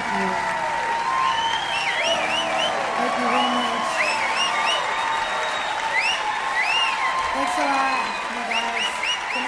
you. Thank you very much. Thanks a lot, my guys.